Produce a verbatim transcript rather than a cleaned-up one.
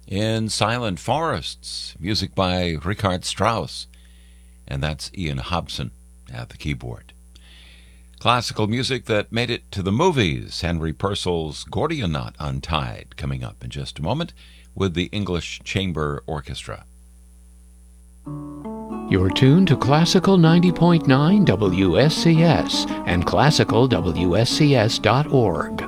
In Silent Forests, music by Richard Strauss, and that's Ian Hobson at the keyboard. Classical music that made it to the movies, Henry Purcell's Gordian Knot Untied, coming up in just a moment with the English Chamber Orchestra. You're tuned to Classical ninety point nine W S C S and classical W S C S dot org.